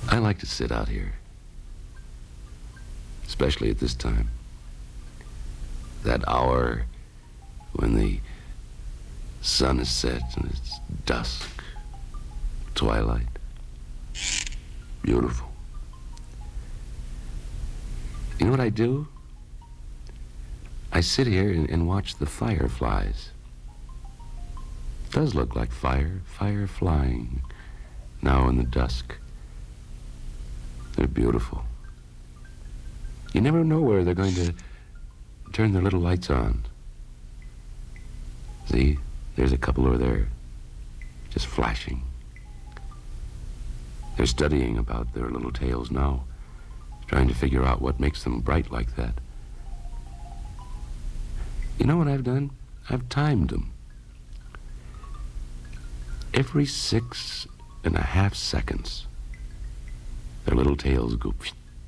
I like to sit out here, especially at this time. That hour when the sun is set and it's dusk, twilight. Beautiful. You know what I do? I sit here and watch the fireflies. It does look like fire flying now in the dusk. They're beautiful. You never know where they're going to turn their little lights on. See, there's a couple over there, just flashing. They're studying about their little tails now, trying to figure out what makes them bright like that. You know what I've done? I've timed them. Every 6.5 seconds, their little tails go.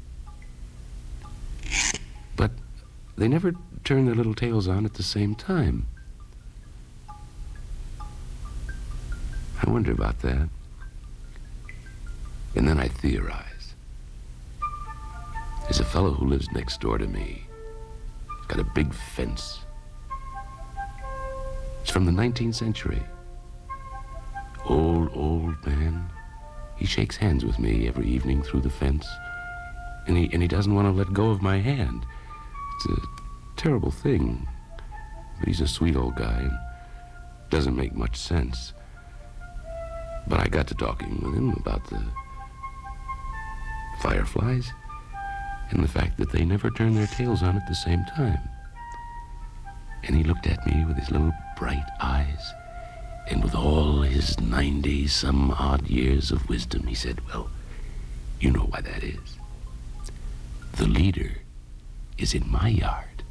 But they never turn their little tails on at the same time. I wonder about that. And then I theorize. There's a fellow who lives next door to me. He's got a big fence. It's from the 19th century. Old man. He shakes hands with me every evening through the fence. And he doesn't want to let go of my hand. It's a terrible thing. But he's a sweet old guy and doesn't make much sense. But I got to talking with him about the fireflies and the fact that they never turn their tails on at the same time. And he looked at me with his little bright eyes, and with all his 90-some-odd years of wisdom, he said, well, you know why that is. The leader is in my yard.